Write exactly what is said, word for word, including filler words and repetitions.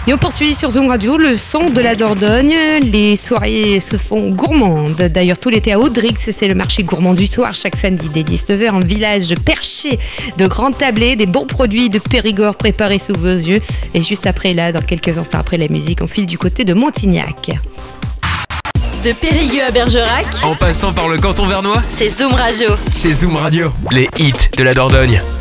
Et on poursuit sur Zoom Radio, le son de la Dordogne. Les soirées se font gourmandes. D'ailleurs, tout l'été à Audrix, c'est le marché gourmand du soir. Chaque samedi dès dix-neuf heures, un village perché de grands tablés, des bons produits de Périgord préparés sous vos yeux. Et juste après, là, dans quelques instants après la musique, on file du côté de Montignac. De Périgueux à Bergerac, En passant par le canton vernois, c'est Zoom Radio. c'est Zoom Radio. Les hits de la Dordogne.